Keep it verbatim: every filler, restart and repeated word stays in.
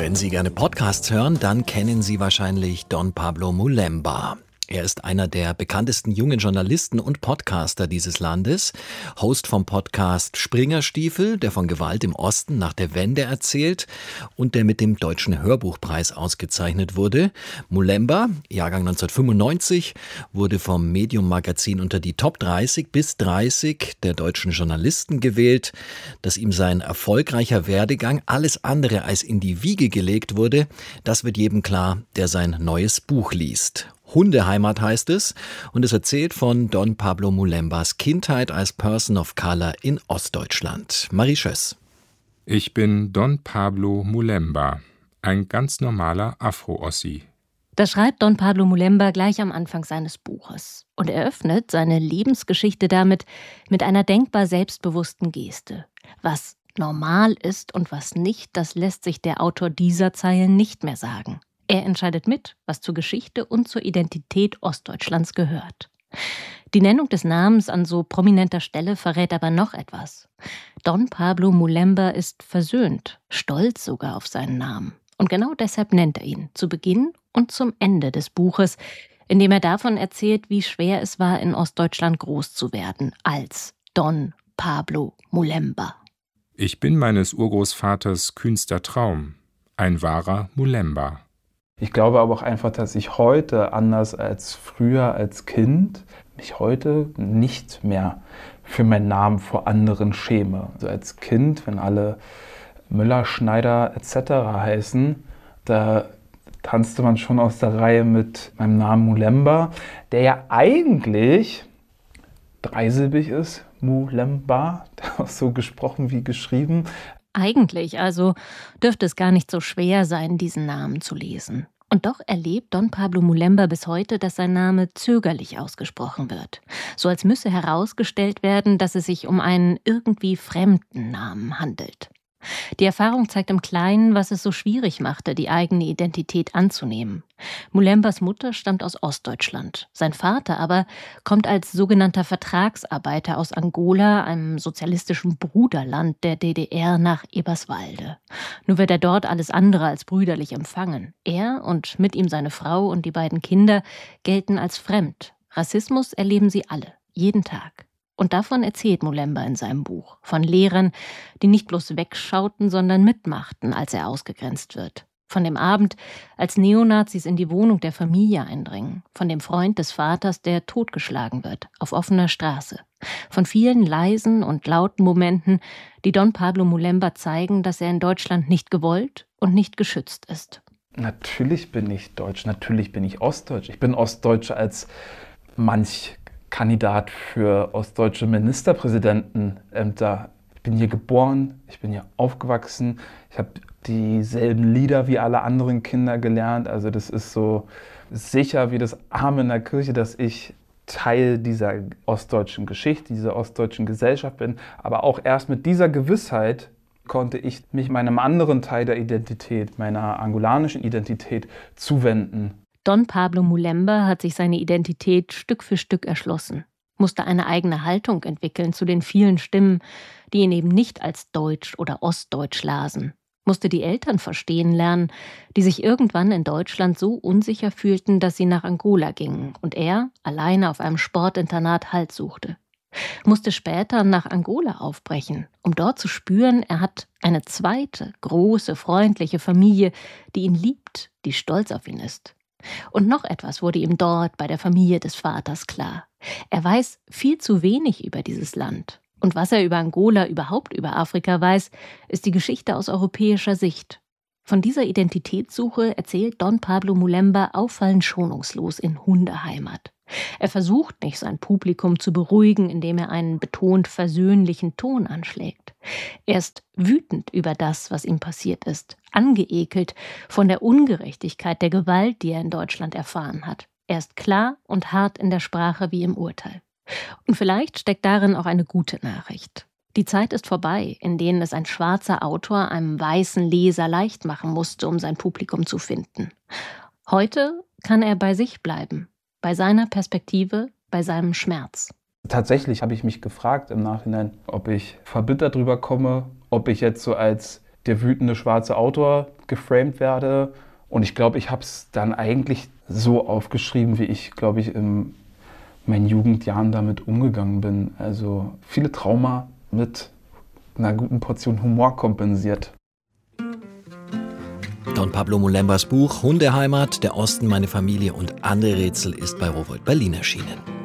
Wenn Sie gerne Podcasts hören, dann kennen Sie wahrscheinlich Don Pablo Mulemba. Er ist einer der bekanntesten jungen Journalisten und Podcaster dieses Landes, Host vom Podcast Springerstiefel, der von Gewalt im Osten nach der Wende erzählt und der mit dem Deutschen Hörbuchpreis ausgezeichnet wurde. Mulemba, Jahrgang neunzehnhundertfünfundneunzig, wurde vom Medium-Magazin unter die Top dreißig bis dreißig der deutschen Journalisten gewählt. Dass ihm sein erfolgreicher Werdegang alles andere als in die Wiege gelegt wurde, das wird jedem klar, der sein neues Buch liest. Hundeheimat heißt es und es erzählt von Don Pablo Mulembas Kindheit als Person of Color in Ostdeutschland. Marie Schöss. Ich bin Don Pablo Mulemba, ein ganz normaler Afro-Ossi. Das schreibt Don Pablo Mulemba gleich am Anfang seines Buches und eröffnet seine Lebensgeschichte damit mit einer denkbar selbstbewussten Geste. Was normal ist und was nicht, das lässt sich der Autor dieser Zeilen nicht mehr sagen. Er entscheidet mit, was zur Geschichte und zur Identität Ostdeutschlands gehört. Die Nennung des Namens an so prominenter Stelle verrät aber noch etwas. Don Pablo Mulemba ist versöhnt, stolz sogar auf seinen Namen. Und genau deshalb nennt er ihn, zu Beginn und zum Ende des Buches, in dem er davon erzählt, wie schwer es war, in Ostdeutschland groß zu werden, als Don Pablo Mulemba. Ich bin meines Urgroßvaters kühnster Traum, ein wahrer Mulemba. Ich glaube aber auch einfach, dass ich heute, anders als früher als Kind, mich heute nicht mehr für meinen Namen vor anderen schäme. Also als Kind, wenn alle Müller, Schneider et cetera heißen, da tanzte man schon aus der Reihe mit meinem Namen Mulemba, der ja eigentlich dreisilbig ist, Mulemba, auch so gesprochen wie geschrieben. Eigentlich also dürfte es gar nicht so schwer sein, diesen Namen zu lesen. Und doch erlebt Don Pablo Mulemba bis heute, dass sein Name zögerlich ausgesprochen wird. So als müsse herausgestellt werden, dass es sich um einen irgendwie fremden Namen handelt. Die Erfahrung zeigt im Kleinen, was es so schwierig machte, die eigene Identität anzunehmen. Mulembas Mutter stammt aus Ostdeutschland. Sein Vater aber kommt als sogenannter Vertragsarbeiter aus Angola, einem sozialistischen Bruderland der D D R, nach Eberswalde. Nur wird er dort alles andere als brüderlich empfangen. Er und mit ihm seine Frau und die beiden Kinder gelten als fremd. Rassismus erleben sie alle, jeden Tag. Und davon erzählt Mulemba in seinem Buch. Von Lehrern, die nicht bloß wegschauten, sondern mitmachten, als er ausgegrenzt wird. Von dem Abend, als Neonazis in die Wohnung der Familie eindringen. Von dem Freund des Vaters, der totgeschlagen wird, auf offener Straße. Von vielen leisen und lauten Momenten, die Don Pablo Mulemba zeigen, dass er in Deutschland nicht gewollt und nicht geschützt ist. Natürlich bin ich Deutsch, natürlich bin ich Ostdeutsch. Ich bin Ostdeutscher als manch Kandidat für ostdeutsche Ministerpräsidentenämter. Ich bin hier geboren, ich bin hier aufgewachsen, ich habe dieselben Lieder wie alle anderen Kinder gelernt. Also das ist so sicher wie das Amen in der Kirche, dass ich Teil dieser ostdeutschen Geschichte, dieser ostdeutschen Gesellschaft bin. Aber auch erst mit dieser Gewissheit konnte ich mich meinem anderen Teil der Identität, meiner angolanischen Identität, zuwenden. Don Pablo Mulemba hat sich seine Identität Stück für Stück erschlossen, musste eine eigene Haltung entwickeln zu den vielen Stimmen, die ihn eben nicht als Deutsch oder Ostdeutsch lasen, musste die Eltern verstehen lernen, die sich irgendwann in Deutschland so unsicher fühlten, dass sie nach Angola gingen und er alleine auf einem Sportinternat Halt suchte. Musste später nach Angola aufbrechen, um dort zu spüren, er hat eine zweite, große, freundliche Familie, die ihn liebt, die stolz auf ihn ist. Und noch etwas wurde ihm dort bei der Familie des Vaters klar. Er weiß viel zu wenig über dieses Land. Und was er über Angola, überhaupt über Afrika weiß, ist die Geschichte aus europäischer Sicht. Von dieser Identitätssuche erzählt Don Pablo Mulemba auffallend schonungslos in Hundeheimat. Er versucht nicht, sein Publikum zu beruhigen, indem er einen betont versöhnlichen Ton anschlägt. Er ist wütend über das, was ihm passiert ist, angeekelt von der Ungerechtigkeit der Gewalt, die er in Deutschland erfahren hat. Er ist klar und hart in der Sprache wie im Urteil. Und vielleicht steckt darin auch eine gute Nachricht. Die Zeit ist vorbei, in denen es ein schwarzer Autor einem weißen Leser leicht machen musste, um sein Publikum zu finden. Heute kann er bei sich bleiben, bei seiner Perspektive, bei seinem Schmerz. Tatsächlich habe ich mich gefragt im Nachhinein, ob ich verbittert drüber komme, ob ich jetzt so als der wütende schwarze Autor geframed werde. Und ich glaube, ich habe es dann eigentlich so aufgeschrieben, wie ich, glaube ich, in meinen Jugendjahren damit umgegangen bin. Also viele Trauma mit einer guten Portion Humor kompensiert. Don Pablo Mulembas Buch Hundeheimat, der Osten, meine Familie und andere Rätsel ist bei Rowohlt Berlin erschienen.